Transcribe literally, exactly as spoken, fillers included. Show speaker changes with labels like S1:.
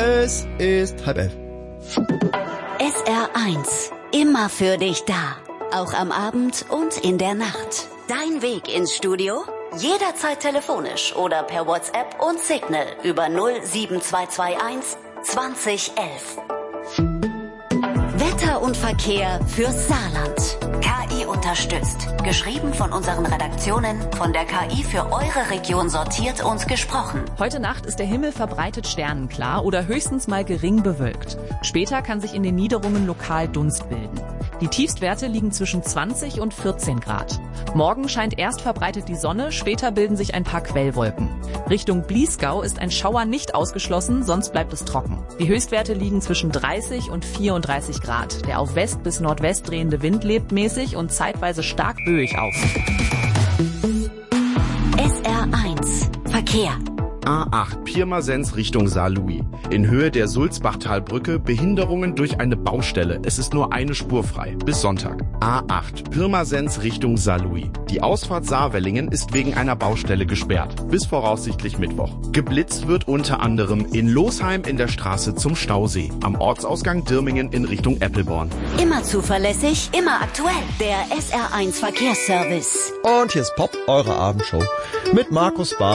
S1: Es ist halb elf.
S2: S R eins. Immer für dich da. Auch am Abend und in der Nacht. Dein Weg ins Studio? Jederzeit telefonisch oder per WhatsApp und Signal über null sieben zwei zwei eins zwanzig elf. Wetter und Verkehr fürs Saarland. K I unterstützt. Geschrieben von unseren Redaktionen, von der K I für eure Region sortiert und gesprochen.
S3: Heute Nacht ist der Himmel verbreitet sternenklar oder höchstens mal gering bewölkt. Später kann sich in den Niederungen lokal Dunst bilden. Die Tiefstwerte liegen zwischen zwanzig und vierzehn Grad. Morgen scheint erst verbreitet die Sonne, später bilden sich ein paar Quellwolken. Richtung Bliesgau ist ein Schauer nicht ausgeschlossen, sonst bleibt es trocken. Die Höchstwerte liegen zwischen dreißig und vierunddreißig Grad. Der auf West bis Nordwest drehende Wind lebt mäßig und zeitweise stark böig auf.
S2: S R eins. Verkehr.
S4: A acht Pirmasens Richtung Saarlouis. In Höhe der Sulzbachtalbrücke Behinderungen durch eine Baustelle. Es ist nur eine Spur frei. Bis Sonntag. A acht Pirmasens Richtung Saarlouis. Die Ausfahrt Saarwellingen ist wegen einer Baustelle gesperrt. Bis voraussichtlich Mittwoch. Geblitzt wird unter anderem in Losheim in der Straße zum Stausee. Am Ortsausgang Dirmingen in Richtung Eppelborn.
S2: Immer zuverlässig, immer aktuell. Der S R eins Verkehrsservice.
S1: Und hier ist Pop, eure Abendshow. Mit Markus Bar.